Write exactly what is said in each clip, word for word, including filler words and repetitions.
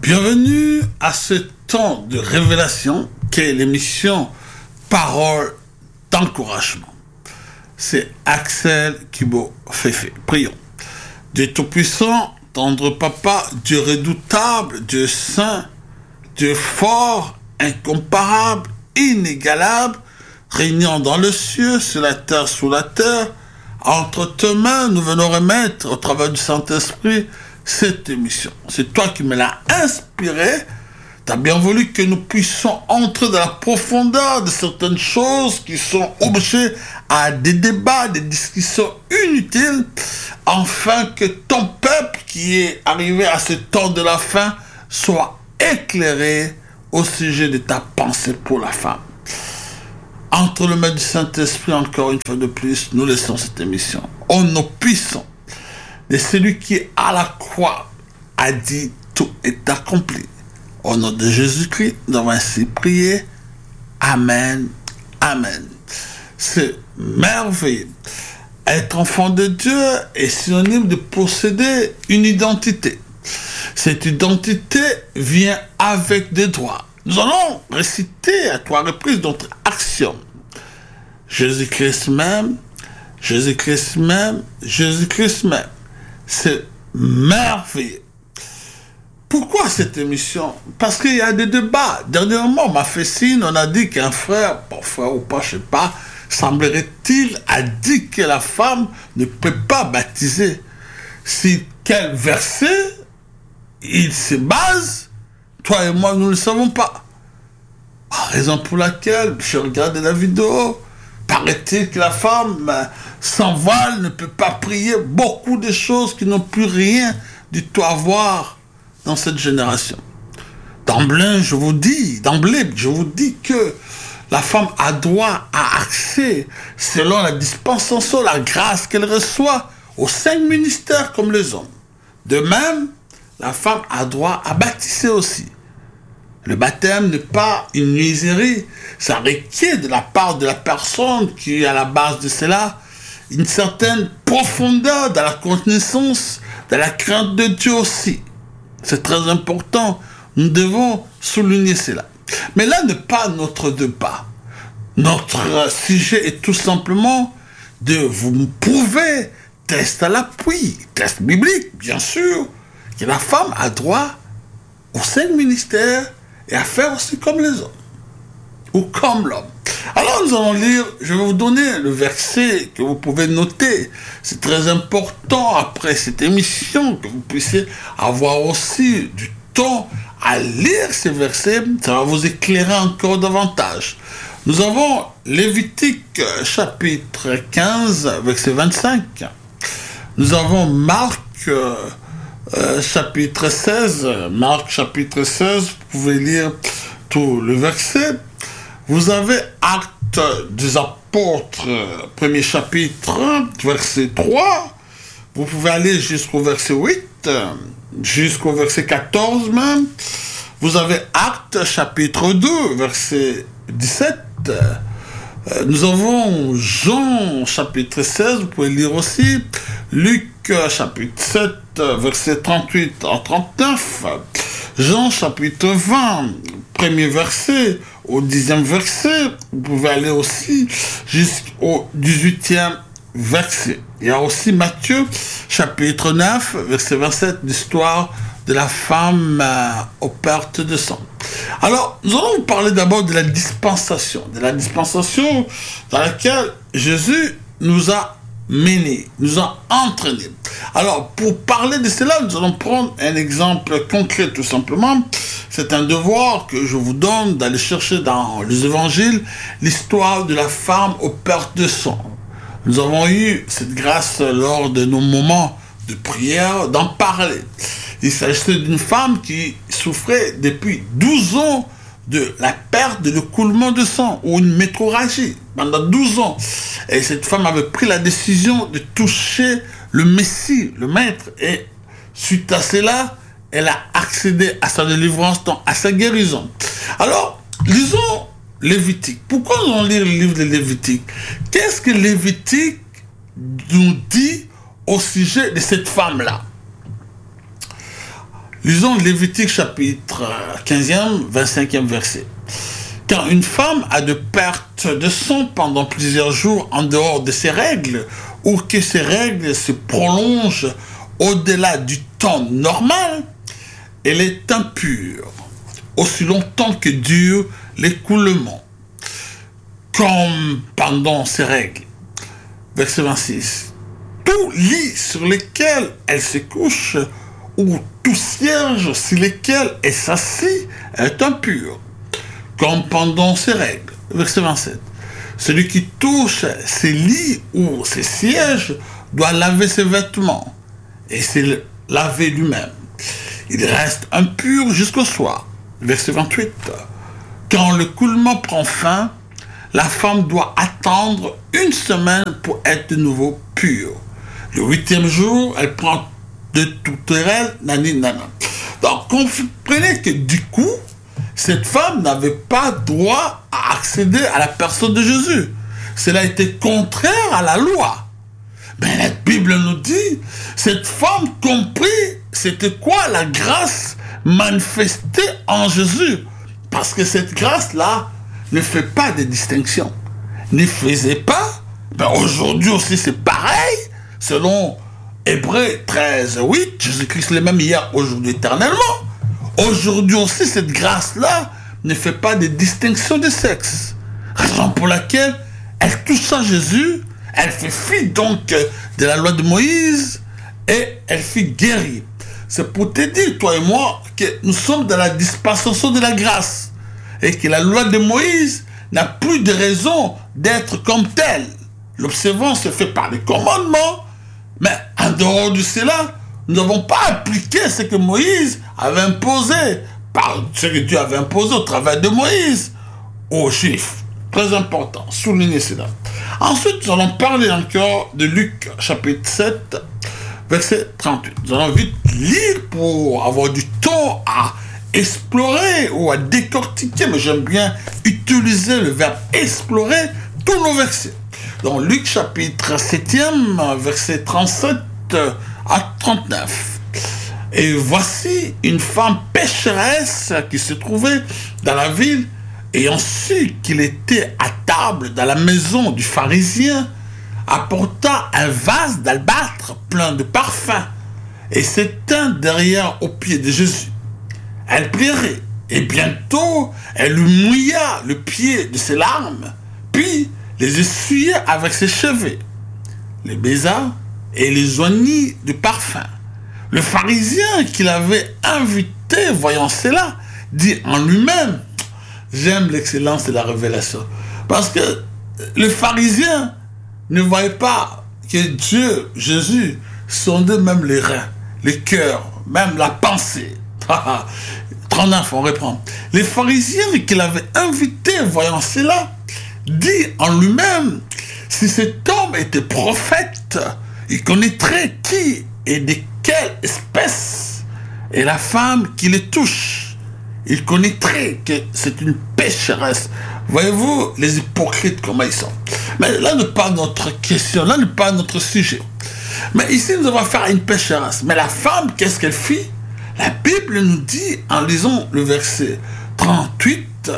Bienvenue à ce temps de révélation qu'est l'émission Parole d'encouragement. C'est Axel Kibo Féfé. Prions. Dieu Tout-Puissant, tendre Papa, Dieu redoutable, Dieu saint, Dieu fort, incomparable, inégalable, régnant dans le ciel, sur la terre, sous la terre, entre tes mains, nous venons remettre au travers du Saint-Esprit cette émission. C'est toi qui me l'as inspiré. Tu as bien voulu que nous puissions entrer dans la profondeur de certaines choses qui sont objets à des débats, des discussions inutiles, afin que ton peuple qui est arrivé à ce temps de la fin soit éclairé au sujet de ta pensée pour la femme. Entre le mains du Saint-Esprit, encore une fois de plus, nous laissons cette émission. Au nom puissant de celui qui, à la croix, a dit tout est accompli. Au nom de Jésus-Christ, nous avons ainsi prié. Amen. Amen. C'est merveilleux. Être enfant de Dieu est synonyme de posséder une identité. Cette identité vient avec des droits. Nous allons réciter à trois reprises notre axiome. Jésus-Christ même, Jésus-Christ même, Jésus-Christ même. C'est merveilleux. Pourquoi cette émission? Parce qu'il y a des débats. Dernièrement, on m'a fait signe, on a dit qu'un frère, bon frère ou pas, je sais pas, semblerait-il, a dit que la femme ne peut pas baptiser. Si quel verset il se base, toi et moi, nous ne le savons pas. Raison pour laquelle, je regarde la vidéo, paraît-il que la femme sans voile ne peut pas prier, beaucoup de choses qui n'ont plus rien du tout à voir dans cette génération. D'emblée, je vous dis, d'emblée, je vous dis que la femme a droit à accès, selon la dispensation, la grâce qu'elle reçoit, aux cinq ministères comme les hommes. De même, la femme a droit à baptiser aussi. Le baptême n'est pas une niaiserie, ça requiert de la part de la personne qui est à la base de cela une certaine profondeur dans la connaissance, dans la crainte de Dieu aussi. C'est très important, nous devons souligner cela. Mais là n'est pas notre débat. Notre sujet est tout simplement de vous prouver, test à l'appui, test biblique bien sûr, que la femme a droit aux cinq ministères et à faire aussi comme les hommes, ou comme l'homme. Alors nous allons lire, je vais vous donner le verset que vous pouvez noter. C'est très important après cette émission que vous puissiez avoir aussi du temps à lire ces versets. Ça va vous éclairer encore davantage. Nous avons Lévitique chapitre quinze, verset vingt-cinq. Nous avons Marc euh, euh, chapitre seize. Marc chapitre seize, vous pouvez lire tout le verset. Vous avez Actes des Apôtres, premier chapitre, verset trois. Vous pouvez aller jusqu'au verset huit, jusqu'au verset quatorze même. Vous avez Actes chapitre deux, verset dix-sept. Nous avons Jean chapitre seize, vous pouvez lire aussi. Luc chapitre sept, verset trente-huit à trente-neuf. Jean chapitre vingt, premier verset au dixième verset. Vous pouvez aller aussi jusqu'au dix-huitième verset. Il y a aussi Matthieu chapitre neuf, verset vingt-sept, l'histoire de la femme euh, aux pertes de sang. Alors, nous allons vous parler d'abord de la dispensation, de la dispensation dans laquelle Jésus nous a menés, nous a entraînés. Alors, pour parler de cela, nous allons prendre un exemple concret, tout simplement. C'est un devoir que je vous donne d'aller chercher dans les évangiles l'histoire de la femme aux pertes de sang. Nous avons eu cette grâce lors de nos moments de prière d'en parler. Il s'agissait d'une femme qui souffrait depuis douze ans de la perte de l'écoulement de sang ou une métrorragie pendant douze ans. Et cette femme avait pris la décision de toucher le Messie, le Maître. Et suite à cela, elle a accédé à sa délivrance, donc à sa guérison. Alors, lisons Lévitique. Pourquoi nous allons lire le livre de Lévitique? Qu'est-ce que Lévitique nous dit au sujet de cette femme-là? Lisons Lévitique chapitre quinzième, vingt-cinquième verset. Quand une femme a de perte de sang pendant plusieurs jours en dehors de ses règles, ou que ces règles se prolongent au-delà du temps normal, elle est impure, aussi longtemps que dure l'écoulement, comme pendant ses règles. Verset vingt-six. Tout lit sur lequel elle se couche, ou tout siège sur lequel elle s'assit, est impur, comme pendant ses règles. Verset vingt-sept. Celui qui touche ses lits ou ses sièges doit laver ses vêtements et se laver lui-même. Il reste impur jusqu'au soir. Verset vingt-huit. Quand le coulement prend fin, la femme doit attendre une semaine pour être de nouveau pure. Le huitième jour, elle prend de toute elle, nani nana. Donc, comprenez que du coup, cette femme n'avait pas droit à accéder à la personne de Jésus. Cela était contraire à la loi. Mais la Bible nous dit, cette femme comprit c'était quoi la grâce manifestée en Jésus. Parce que cette grâce-là ne fait pas de distinction. Ne faisait pas. Ben aujourd'hui aussi c'est pareil. Selon Hébreux treize, huit, Jésus-Christ le même hier, aujourd'hui, éternellement. Aujourd'hui aussi, cette grâce-là ne fait pas de distinction de sexe. Raison pour laquelle elle touche à Jésus, elle fait fi donc de la loi de Moïse et elle fut guérie. C'est pour te dire, toi et moi, que nous sommes dans la dispensation de la grâce et que la loi de Moïse n'a plus de raison d'être comme telle. L'observance se fait par les commandements, mais en dehors de cela, nous n'avons pas appliqué ce que Moïse avait imposé, par ce que Dieu avait imposé au travers de Moïse aux Juifs. Très important, soulignez cela. Ensuite, nous allons parler encore de Luc chapitre sept, verset trente-huit. Nous allons vite lire pour avoir du temps à explorer ou à décortiquer, mais j'aime bien utiliser le verbe explorer tous nos versets. Donc Luc chapitre sept, verset trente-sept à trente-neuf. Et voici une femme pécheresse qui se trouvait dans la ville, ayant su qu'il était à table dans la maison du pharisien, apporta un vase d'albâtre plein de parfums et s'étint derrière aux pieds de Jésus. Elle pleurait et bientôt elle lui mouilla le pied de ses larmes, puis les essuya avec ses cheveux, les baisa et les joignit de parfum. Le pharisien qui l'avait invité, voyant cela, dit en lui-même, j'aime l'excellence de la révélation. Parce que le pharisien ne voyait pas que Dieu, Jésus, sondait même les reins, les cœurs, même la pensée. trente-neuf, on reprend. Le pharisien qui l'avait invité, voyant cela, dit en lui-même, si cet homme était prophète, il connaîtrait qui et de quelle espèce est la femme qui le touche. Il connaîtrait que c'est une pécheresse. Voyez-vous les hypocrites comment ils sont. Mais là n'est pas notre question, là n'est pas notre sujet. Mais ici nous allons faire une pécheresse. Mais la femme, qu'est-ce qu'elle fit? La Bible nous dit, en lisant le verset trente-huit,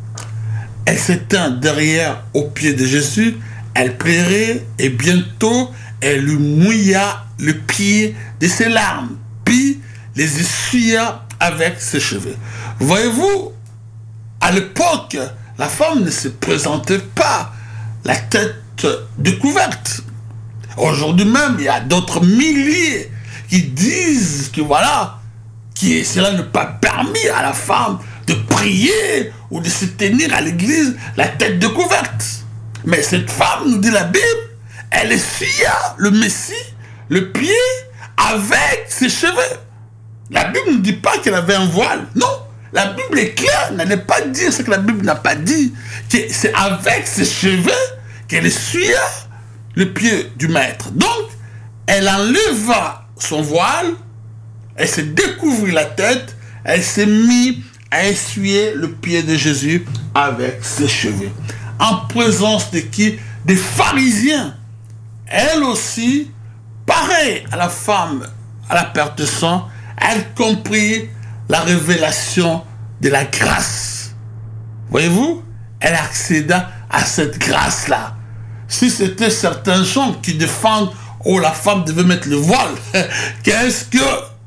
elle s'étint derrière aux pieds de Jésus, elle pleurait et bientôt elle lui mouilla le pied de ses larmes, puis les essuya avec ses cheveux. Voyez-vous, à l'époque, la femme ne se présentait pas la tête découverte. Aujourd'hui même, il y a d'autres milliers qui disent que voilà, que cela n'est pas permis à la femme de prier ou de se tenir à l'église la tête découverte. Mais cette femme, nous dit la Bible, elle essuya le Messie, le pied, avec ses cheveux. La Bible ne dit pas qu'elle avait un voile. Non, la Bible est claire, n'allez pas dire ce que la Bible n'a pas dit. Que c'est avec ses cheveux qu'elle essuya le pied du maître. Donc, elle enleva son voile, elle s'est découvrit la tête, elle s'est mise à essuyer le pied de Jésus avec ses cheveux. En présence de qui? Des pharisiens. Elle aussi, pareil à la femme à la perte de sang, elle comprit la révélation de la grâce. Voyez-vous, elle accéda à cette grâce-là. Si c'était certains gens qui défendent « Oh, la femme devait mettre le voile », qu'est-ce que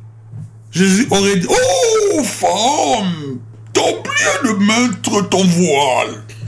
Jésus aurait dit? « Oh, femme, t'as oublié de mettre ton voile. »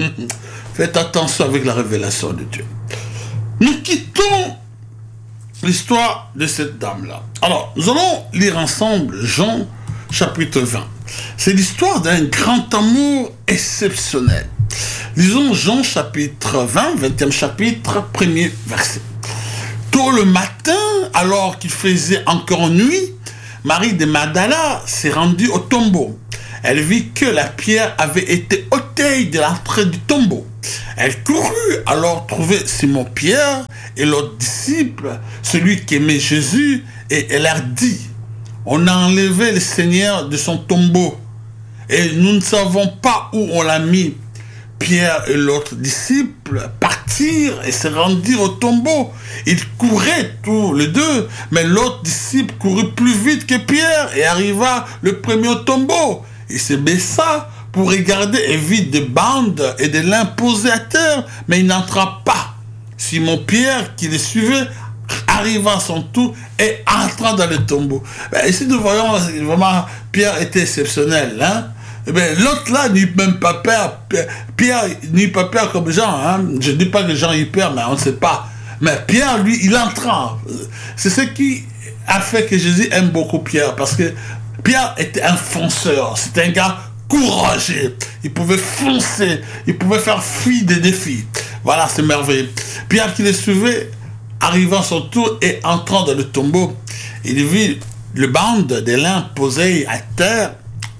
Faites attention avec la révélation de Dieu. Nous quittons l'histoire de cette dame-là. Alors, nous allons lire ensemble Jean chapitre vingt. C'est l'histoire d'un grand amour exceptionnel. Lisons Jean chapitre vingt, vingtième chapitre, premier verset. Tôt le matin, alors qu'il faisait encore nuit, Marie de Magdala s'est rendue au tombeau. Elle vit que la pierre avait été ôtée de l'entrée du tombeau. Elle courut alors trouver Simon-Pierre et l'autre disciple, celui qui aimait Jésus, et elle leur dit, « On a enlevé le Seigneur de son tombeau, et nous ne savons pas où on l'a mis. » Pierre et l'autre disciple partirent et se rendirent au tombeau. Ils couraient tous les deux, mais l'autre disciple courut plus vite que Pierre et arriva le premier au tombeau. Il se baissa pour regarder et vit des bandes et des lins posés à terre, mais il n'entra pas. Simon-Pierre, qui les suivait, arriva à son tour et entra dans le tombeau. Ben, ici, nous voyons vraiment, Pierre était exceptionnel, hein? Eh bien, l'autre là n'eut même pas peur. Pierre n'eut pas peur comme Jean. Hein? Je ne dis pas que Jean eut peur, mais on ne sait pas. Mais Pierre, lui, il entra. C'est ce qui a fait que Jésus aime beaucoup Pierre. Parce que Pierre était un fonceur. C'était un gars courageux. Il pouvait foncer. Il pouvait faire fuir des défis. Voilà, c'est merveilleux. Pierre qui le suivait, arrivant à son tour et entrant dans le tombeau, il vit le bande des lins posés à terre,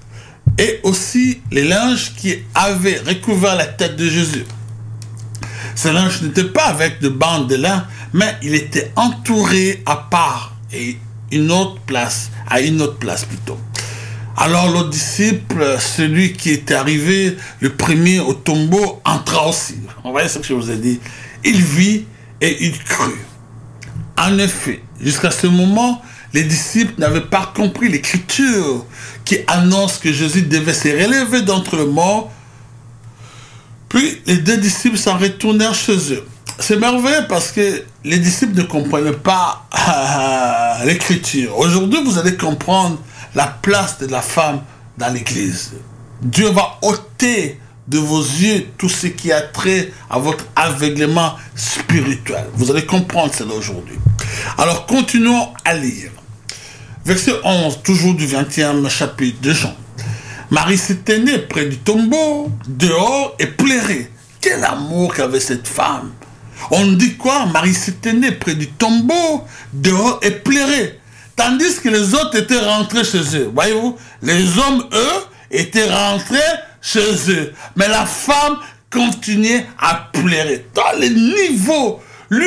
et aussi les linges qui avaient recouvert la tête de Jésus. Ces linges n'étaient pas avec de bandes de lin, mais il était entouré à part et une autre place, à une autre place plutôt. Alors l'autre disciple, celui qui était arrivé le premier au tombeau, entra aussi. Vous voyez ce que je vous ai dit. Il vit et il crut. En effet, jusqu'à ce moment, les disciples n'avaient pas compris l'écriture qui annonce que Jésus devait se relever d'entre les morts. Puis les deux disciples s'en retournèrent chez eux. C'est merveilleux parce que les disciples ne comprenaient pas euh, l'écriture. Aujourd'hui, vous allez comprendre la place de la femme dans l'église. Dieu va ôter de vos yeux tout ce qui a trait à votre aveuglement spirituel. Vous allez comprendre cela aujourd'hui. Alors, continuons à lire. Verset onze, toujours du vingtième chapitre de Jean. Marie s'était née près du tombeau, dehors, et pleurait. Quel amour qu'avait cette femme! On dit quoi? Marie s'était née près du tombeau, dehors, et pleurait. Tandis que les autres étaient rentrés chez eux. Voyez-vous? Les hommes, eux, étaient rentrés chez eux. Mais la femme continuait à pleurer. Dans le niveau,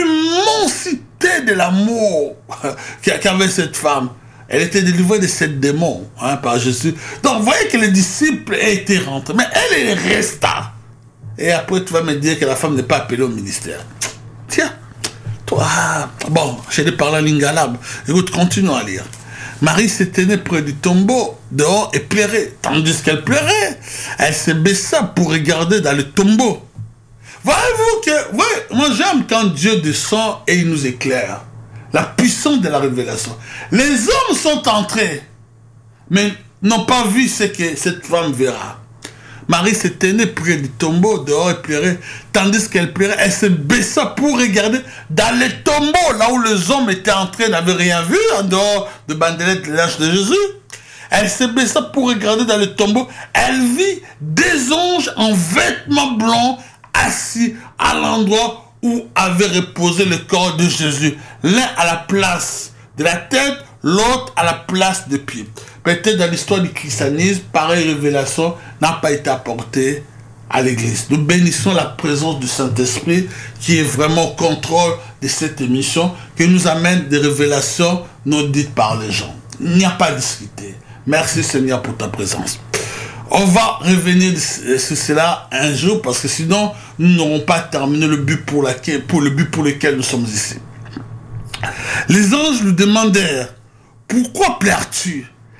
l'immensité de l'amour qu'avait cette femme. Elle était délivrée de sept démons, hein, par Jésus. Donc, vous voyez que les disciples étaient rentrés. Mais elle, elle resta. Et après, tu vas me dire que la femme n'est pas appelée au ministère. Tiens, toi, bon, j'ai des parler en lingala. Écoute, continuons à lire. Marie s'était née près du tombeau, dehors, et pleurait. Tandis qu'elle pleurait, elle se baissa pour regarder dans le tombeau. Voyez-vous que, ouais, moi j'aime quand Dieu descend et il nous éclaire. La puissance de la révélation. Les hommes sont entrés, mais n'ont pas vu ce que cette femme verra. Marie s'était née près du tombeau, dehors et pleurait. Tandis qu'elle pleurait, elle se baissa pour regarder dans le tombeau, là où les hommes étaient entrés, n'avaient rien vu, en dehors de bandelettes, les lâches de Jésus. Elle se baissa pour regarder dans le tombeau. Elle vit des anges en vêtements blancs assis à l'endroit où avait reposé le corps de Jésus. L'un à la place de la tête, l'autre à la place des pieds. Peut-être dans l'histoire du christianisme, pareille révélation n'a pas été apportée à l'église. Nous bénissons la présence du Saint-Esprit qui est vraiment au contrôle de cette émission, qui nous amène des révélations non dites par les gens. Il n'y a pas à discuter. Merci Seigneur pour ta présence. On va revenir sur cela un jour parce que sinon nous n'aurons pas terminé le but pour, laquelle, pour le but pour lequel nous sommes ici. Les anges lui demandèrent « Pourquoi pleures-tu »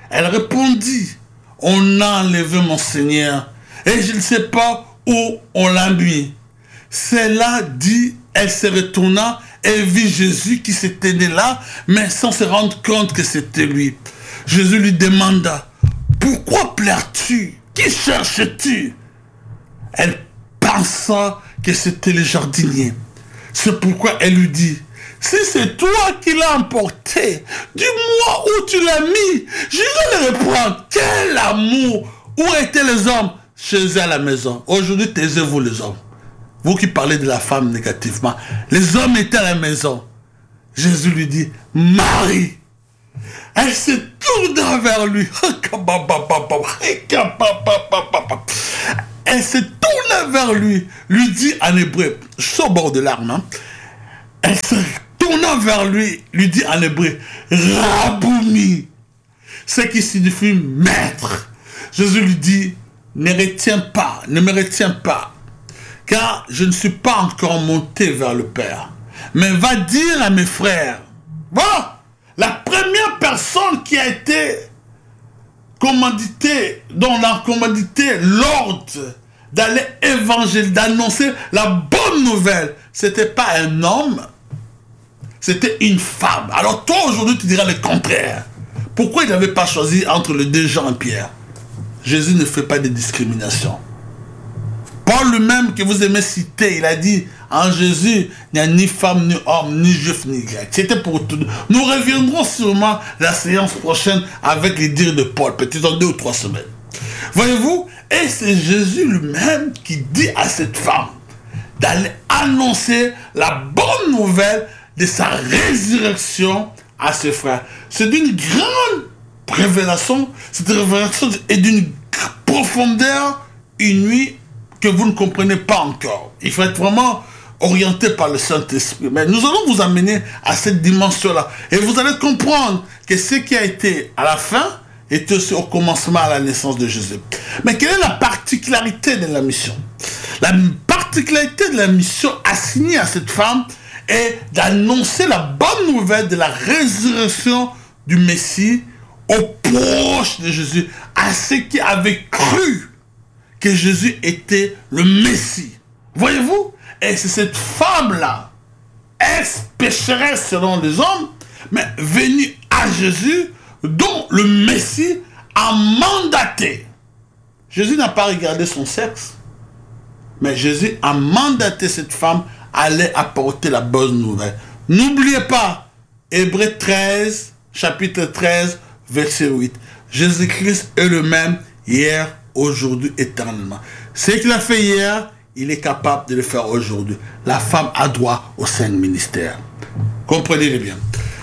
Elle répondit, on a enlevé mon Seigneur et je ne sais pas où on l'a mis. Cela dit, elle se retourna et vit Jésus qui se tenait là, mais sans se rendre compte que c'était lui. Jésus lui demanda, pourquoi pleures-tu? Qui cherches-tu? Elle pensa que c'était le jardinier. C'est pourquoi elle lui dit, si c'est toi qui l'as emporté, dis-moi où tu l'as mis, j'irai le reprendre. Quel amour! Où étaient les hommes? Chez eux à la maison. Aujourd'hui, taisez-vous les hommes. Vous qui parlez de la femme négativement. Les hommes étaient à la maison. Jésus lui dit, Marie. Elle se tourna vers lui. Elle se tourna vers lui, lui dit en hébreu, je suis au bord de larmes, hein? Elle se tourna vers lui, lui dit en hébreu, Rabouni, ce qui signifie maître. Jésus lui dit, ne retiens pas, ne me retiens pas, car je ne suis pas encore monté vers le Père. Mais va dire à mes frères, voilà, la première personne qui a été commandité, dont on a commandité l'ordre d'aller évangéliser, d'annoncer la bonne nouvelle, c'était pas un homme, c'était une femme. Alors toi aujourd'hui tu diras le contraire. Pourquoi il n'avait pas choisi entre les deux Jean et Pierre? Jésus ne fait pas de discrimination. Paul lui-même que vous aimez citer, il a dit, en Jésus, il n'y a ni femme, ni homme, ni juif, ni grec. C'était pour tout. Nous reviendrons sûrement la séance prochaine avec les dires de Paul, peut-être dans deux ou trois semaines. Voyez-vous, et c'est Jésus lui-même qui dit à cette femme d'aller annoncer la bonne nouvelle de sa résurrection à ses frères. C'est d'une grande révélation, cette révélation est d'une profondeur inouïe que vous ne comprenez pas encore. Il faut être vraiment orienté par le Saint-Esprit. Mais nous allons vous amener à cette dimension-là. Et vous allez comprendre que ce qui a été à la fin est aussi au commencement à la naissance de Jésus. Mais quelle est la particularité de la mission? La particularité de la mission assignée à cette femme est d'annoncer la bonne nouvelle de la résurrection du Messie aux proches de Jésus, à ceux qui avaient cru que Jésus était le Messie. Voyez-vous? Et c'est cette femme-là, ex-pécheresse selon les hommes, mais venue à Jésus, dont le Messie a mandaté. Jésus n'a pas regardé son sexe, mais Jésus a mandaté cette femme à aller apporter la bonne nouvelle. N'oubliez pas, Hébreux treize, chapitre treize, verset huit. Jésus-Christ est le même hier, aujourd'hui, éternellement. Ce qu'il a fait hier, il est capable de le faire aujourd'hui. La femme a droit au saint ministère. Comprenez-le bien.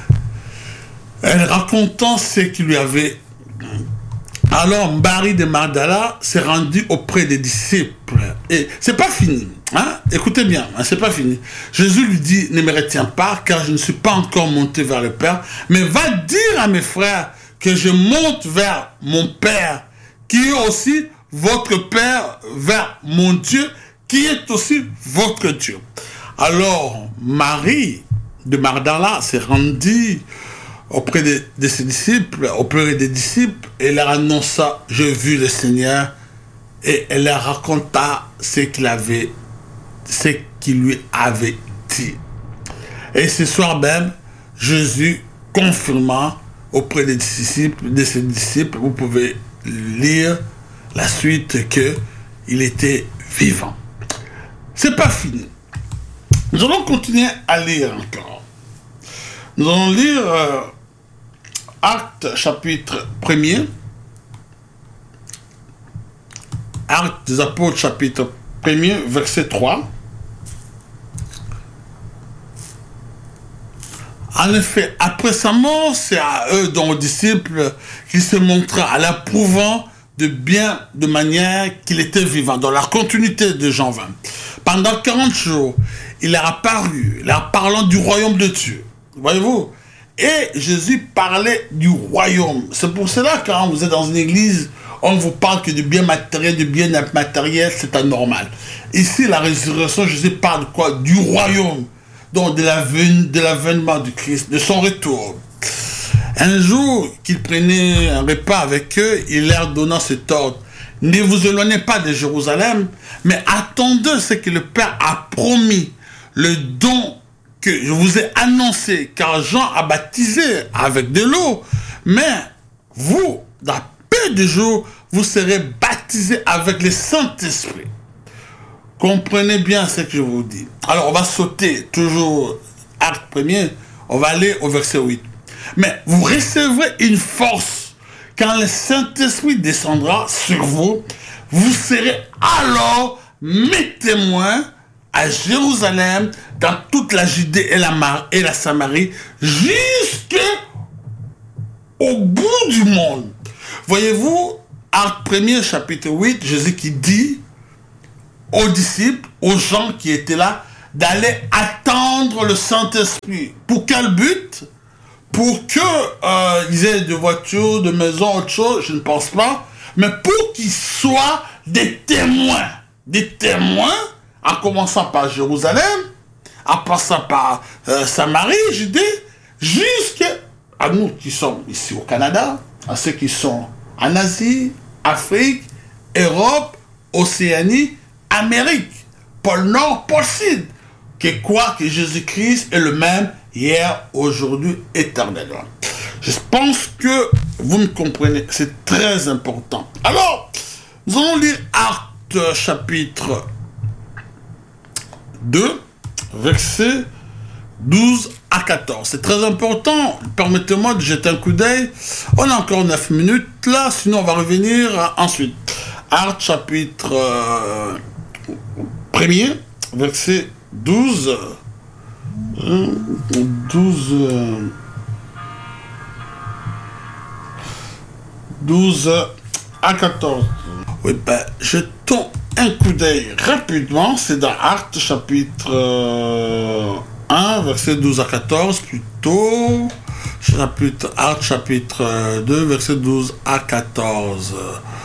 Elle racontant ce qui lui avait... Alors, Marie de Magdala s'est rendue auprès des disciples. Et c'est pas fini. Hein? Écoutez bien, hein, c'est pas fini. Jésus lui dit, ne me retiens pas, car je ne suis pas encore monté vers le Père, mais va dire à mes frères que je monte vers mon Père, qui est aussi votre Père, vers mon Dieu, qui est aussi votre Dieu. Alors, Marie de Magdala s'est rendue auprès de, de ses disciples, auprès des disciples, et leur annonça, j'ai vu le Seigneur, et elle leur raconta ce qu'il avait, ce qu'il lui avait dit. Et ce soir même, Jésus confirma auprès des disciples, de ses disciples, vous pouvez lire la suite, que il était vivant. C'est pas fini. Nous allons continuer à lire encore. Nous allons lire euh, Actes chapitre premier. Actes des Apôtres chapitre premier, verset trois. En effet, après sa mort, c'est à eux, dont aux disciples, qu'il se montra, en l'approuvant de bien, de manière qu'il était vivant, dans la continuité de Jean vingt. Pendant quarante jours, il leur a apparu, leur parlant du royaume de Dieu. Voyez-vous? Et Jésus parlait du royaume. C'est pour cela que quand vous êtes dans une église, on vous parle que du bien matériel, du bien immatériel, c'est anormal. Ici, la résurrection, Jésus parle de quoi? Du royaume. Donc, de l'avènement du Christ, de son retour. Un jour qu'il prenait un repas avec eux, il leur donna cet ordre. Ne vous éloignez pas de Jérusalem, mais attendez ce que le Père a promis, le don que je vous ai annoncé, car Jean a baptisé avec de l'eau, mais vous, dans peu de jours, vous serez baptisés avec le Saint-Esprit. Comprenez bien ce que je vous dis. Alors, on va sauter toujours acte premier, on va aller au verset huit. Mais vous recevrez une force quand le Saint-Esprit descendra sur vous. Vous serez alors mes témoins à Jérusalem, dans toute la Judée et la, Mar et la Samarie, jusqu'au bout du monde. Voyez-vous, acte premier, chapitre huit, Jésus qui dit aux disciples, aux gens qui étaient là, d'aller attendre le Saint-Esprit. Pour quel but? Pour qu'ils euh, aient des voitures, des maisons, autre chose, je ne pense pas, mais pour qu'ils soient des témoins. Des témoins, en commençant par Jérusalem, en passant par euh, Samarie, Judée, jusqu'à nous qui sommes ici au Canada, à ceux qui sont en Asie, Afrique, Europe, Océanie, Amérique, pôle Nord, pôle Sud. Que quoi que Jésus-Christ est le même hier, aujourd'hui, éternellement. Je pense que vous me comprenez, c'est très important. Alors, nous allons lire Actes chapitre deux, versets douze à quatorze. C'est très important. Permettez-moi de jeter un coup d'œil. On a encore neuf minutes là, sinon on va revenir ensuite. Actes chapitre euh, premier, verset douze. douze. douze à quatorze. Oui, ben, jetons un coup d'œil rapidement. C'est dans Actes chapitre euh, un, verset douze à quatorze, plutôt. Chapitre, Actes chapitre deux, verset douze à quatorze.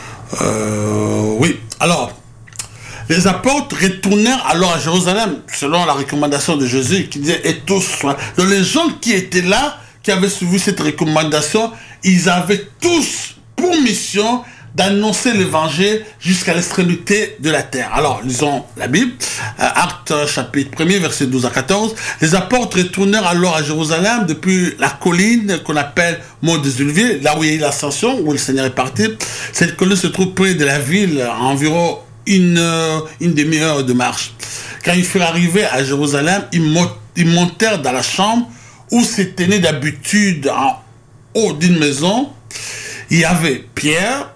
Euh, oui, alors, les apôtres retournèrent alors à Jérusalem, selon la recommandation de Jésus, qui disait, et tous, donc les gens qui étaient là, qui avaient suivi cette recommandation, ils avaient tous pour mission d'annoncer l'évangile jusqu'à l'extrémité de la terre. Alors, lisons la Bible, Actes chapitre premier, verset douze à quatorze. Les apôtres retournèrent alors à Jérusalem depuis la colline qu'on appelle Mont des Oliviers, là où il y a eu l'ascension, où le Seigneur est parti. Cette colline se trouve près de la ville, à environ une, une demi-heure de marche. Quand ils furent arrivés à Jérusalem, ils, mont, ils montèrent dans la chambre où se tenait d'habitude en haut d'une maison. Il y avait Pierre,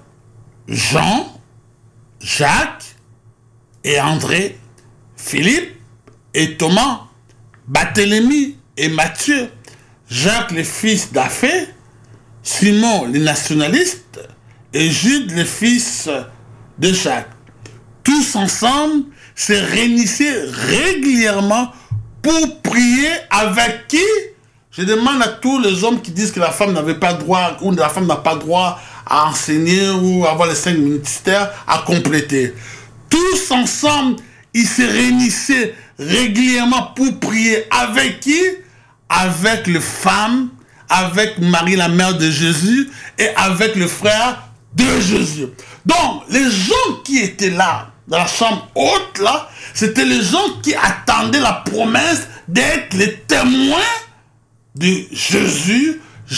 Jean, Jacques et André, Philippe et Thomas, Barthélemy et Matthieu, Jacques le fils d'Aphée, Simon le nationaliste et Jude le fils de Jacques. Tous ensemble se réunissaient régulièrement pour prier avec qui? Je demande à tous les hommes qui disent que la femme n'avait pas droit, ou la femme n'a pas droit à enseigner ou avoir les cinq ministères à compléter. Tous ensemble, ils se réunissaient régulièrement pour prier avec qui? Avec les femmes, avec Marie la mère de Jésus et avec le frère de Jésus. Donc, les gens qui étaient là, dans la chambre haute là, c'était les gens qui attendaient la promesse d'être les témoins de Jésus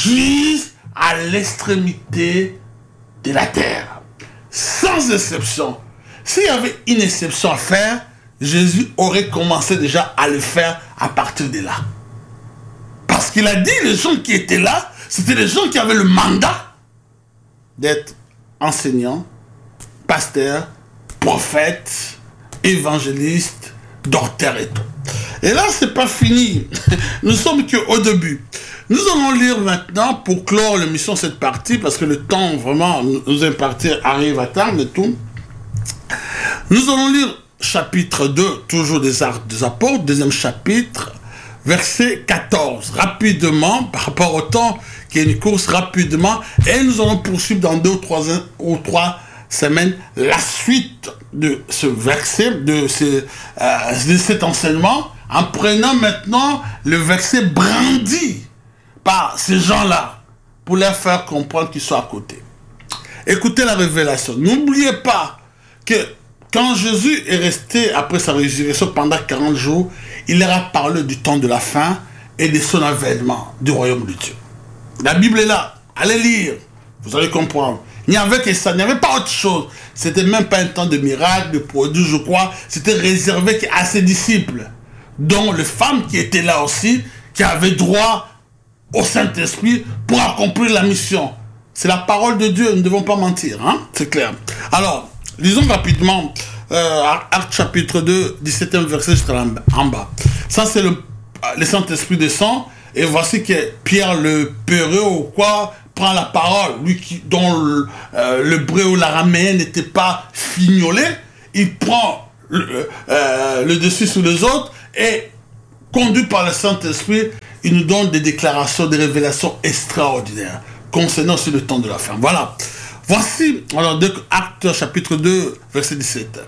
jusqu'à l'extrémité de la terre. Sans exception. S'il y avait une exception à faire, Jésus aurait commencé déjà à le faire à partir de là. Parce qu'il a dit, les gens qui étaient là, c'était les gens qui avaient le mandat d'être enseignants, pasteurs, prophètes, évangélistes, docteurs et tout. Et là, c'est pas fini. Nous sommes qu'au début. Nous allons lire maintenant, pour clore l'émission, cette partie, parce que le temps, vraiment, nous imparti arrive à terme et tout. Nous allons lire chapitre deux, toujours des Actes des Apôtres, deuxième chapitre, verset quatorze. Rapidement, par rapport au temps, qui est une course rapidement, et nous allons poursuivre dans deux ou trois, ou trois semaines la suite de ce verset, de, ce, euh, de cet enseignement, en prenant maintenant le verset brandi par ces gens-là. pour leur faire comprendre qu'ils sont à côté. Écoutez la révélation. N'oubliez pas que quand Jésus est resté après sa résurrection pendant quarante jours, il leur a parlé du temps de la fin et de son avènement du royaume de Dieu. La Bible est là. Allez lire. Vous allez comprendre. Il n'y avait que ça. Il n'y avait pas autre chose. C'était même pas un temps de miracle, de produits, je crois. C'était réservé à ses disciples, dont les femmes qui étaient là aussi, qui avaient droit au Saint-Esprit pour accomplir la mission. C'est la parole de Dieu, nous ne devons pas mentir, hein? C'est clair. Alors, lisons rapidement euh, Actes chapitre deux, dix-septième verset jusqu'à en bas. Ça, c'est le, le Saint-Esprit descend, et voici que Pierre le Peureux ou quoi prend la parole, lui qui, dont le, euh, le bré ou l'araméen n'était pas fignolé, il prend le, euh, le dessus sur les autres, et conduit par le Saint-Esprit, il nous donne des déclarations, des révélations extraordinaires concernant sur le temps de la fin. Voilà. Voici, alors, Actes chapitre deux, verset dix-sept.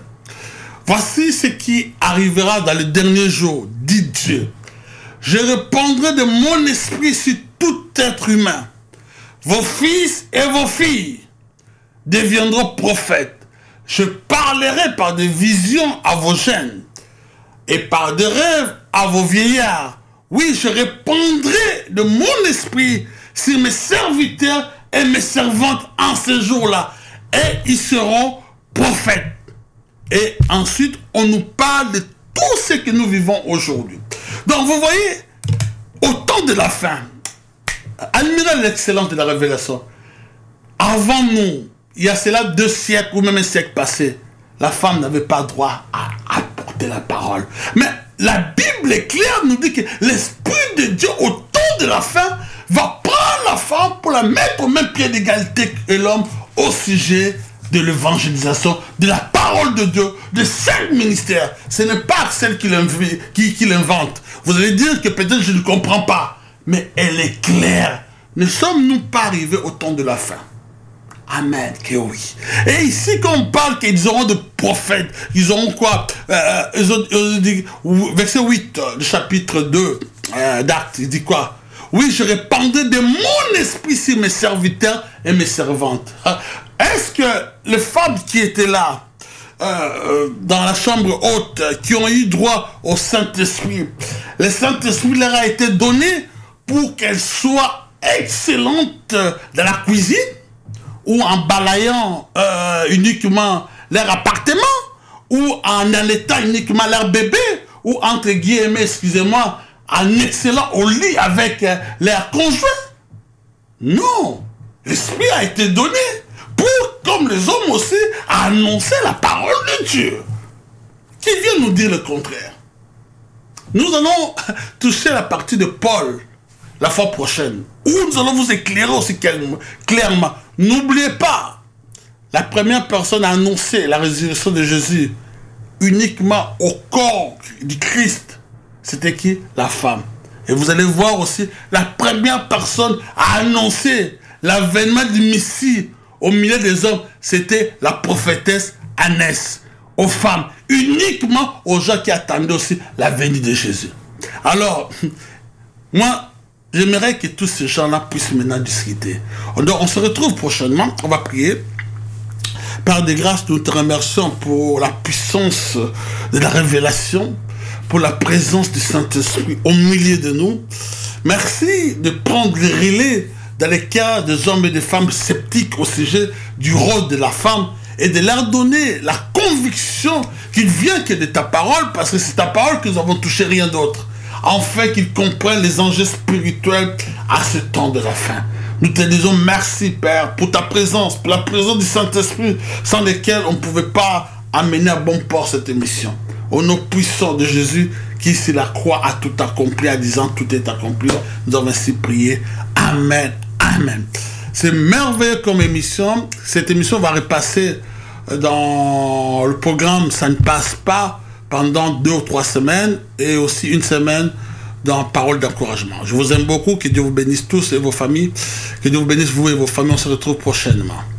Voici ce qui arrivera dans les derniers jours, dit Dieu. Je répandrai de mon esprit sur tout être humain. Vos fils et vos filles deviendront prophètes. Je parlerai par des visions à vos jeunes et par des rêves à vos vieillards. Oui, je répandrai de mon esprit sur mes serviteurs et mes servantes en ce jour-là. Et ils seront prophètes. Et ensuite, on nous parle de tout ce que nous vivons aujourd'hui. Donc, vous voyez, au temps de la fin, admirez l'excellence de la révélation. Avant nous, il y a cela deux siècles ou même un siècle passé, la femme n'avait pas droit à apporter la parole. Mais la Bible est claire, nous dit que l'Esprit de Dieu, au temps de la fin, va prendre la femme pour la mettre au même pied d'égalité que l'homme au sujet de l'évangélisation, de la parole de Dieu, de cinq ministères. Ce n'est pas celle qui l'invente. Vous allez dire que peut-être je ne comprends pas, mais elle est claire. Ne sommes-nous pas arrivés au temps de la fin? Amen, que oui. Et ici, quand on parle qu'ils auront de prophètes, ils auront quoi euh, ils ont, ils ont, verset huit du chapitre deux euh, d'Actes, il dit quoi? Oui, je répandrai de mon esprit sur mes serviteurs et mes servantes. Est-ce que les femmes qui étaient là, euh, dans la chambre haute, qui ont eu droit au Saint-Esprit, le Saint-Esprit leur a été donné pour qu'elles soient excellentes dans la cuisine, ou en balayant euh, uniquement leur appartement, ou en allaitant uniquement leur bébé, ou entre guillemets, excusez-moi, en excellant au lit avec euh, leur conjoint? Non, l'Esprit a été donné pour, comme les hommes aussi, annoncer la parole de Dieu. Qui vient nous dire le contraire? Nous allons toucher la partie de Paul la fois prochaine, où nous allons vous éclairer aussi clairement. N'oubliez pas, la première personne à annoncer la résurrection de Jésus uniquement au corps du Christ, c'était qui? La femme. Et vous allez voir aussi, la première personne à annoncer l'avènement du Messie au milieu des hommes, c'était la prophétesse Annès, aux femmes, uniquement aux gens qui attendaient aussi la venue de Jésus. Alors, moi, j'aimerais que tous ces gens-là puissent maintenant discuter. Donc, on se retrouve prochainement, on va prier. Par des grâces, nous te remercions pour la puissance de la révélation, pour la présence du Saint-Esprit au milieu de nous. Merci de prendre le relais dans les cas des hommes et des femmes sceptiques au sujet du rôle de la femme et de leur donner la conviction qu'il vient que de ta parole, parce que c'est ta parole que nous avons touché, rien d'autre. Afin qu'ils comprennent les enjeux spirituels à ce temps de la fin. Nous te disons merci, Père, pour ta présence, pour la présence du Saint-Esprit, sans lesquels on ne pouvait pas amener à bon port cette émission. Au nom puissant de Jésus, qui sur la croix a tout accompli, en disant tout est accompli, nous avons ainsi prié. Amen, amen. C'est merveilleux comme émission. Cette émission va repasser dans le programme Ça ne passe pas pendant deux ou trois semaines, et aussi une semaine dans Parole d'encouragement. Je vous aime beaucoup, que Dieu vous bénisse tous et vos familles, que Dieu vous bénisse vous et vos familles, on se retrouve prochainement.